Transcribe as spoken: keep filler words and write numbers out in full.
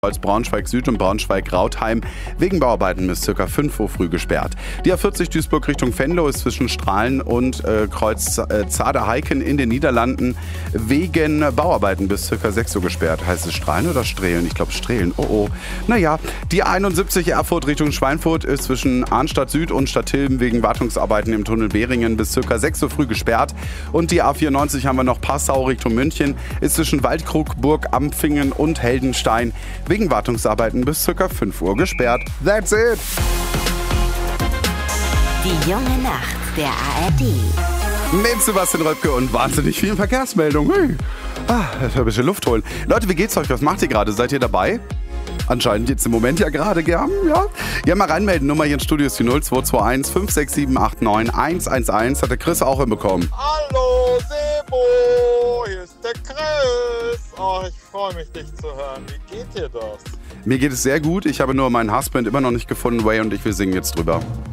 als Braunschweig Süd und Braunschweig-Rautheim wegen Bauarbeiten bis ca. fünf Uhr früh gesperrt. Die A vierzig Duisburg Richtung Venlo ist zwischen Strahlen und äh, Kreuz äh, Zader-Heiken in den Niederlanden wegen Bauarbeiten bis ca. sechs Uhr gesperrt. Heißt es Strahlen oder Strehlen? Ich glaube Strehlen. Oh oh. Naja, die einundsiebzig Erfurt Richtung Schweinfurt ist zwischen Arnstadt Süd und Stadthilben wegen Wartungsarbeiten im Tunnel Beringen bis ca. sechs Uhr früh gesperrt. Und die A vierundneunzig haben wir noch Passau Richtung München, ist zwischen Waldkrug, Burg Ampfingen und Heldenstein wegen Wartungsarbeiten bis ca. fünf Uhr gesperrt. That's it! Die junge Nacht der A R D. Mit Sebastian Röpke und wahnsinnig vielen Verkehrsmeldungen. Hey. Ah, ein bisschen Luft holen. Leute, wie geht's euch? Was macht ihr gerade? Seid ihr dabei? Anscheinend jetzt im Moment ja gerade gern, ja. Ja, mal reinmelden. Nummer hier ins Studio ist die null zwei zwei eins fünf sechs sieben acht neun eins eins eins. Hat der Chris auch hinbekommen. Hallo Sebo, hier ist der Chris. Oh, ich freue mich, dich zu hören. Wie geht dir das? Mir geht es sehr gut. Ich habe nur meinen Husband immer noch nicht gefunden. Way und ich, wir singen jetzt drüber.